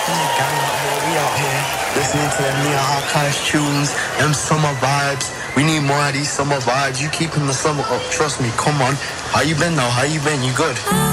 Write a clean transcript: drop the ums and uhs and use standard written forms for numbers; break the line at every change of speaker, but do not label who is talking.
And the gang out here, we out here listening to them Mia Archives tunes, them summer vibes. We need more of these summer vibes. You keeping the summer up, trust me, come on. How you been now? How you been? You good?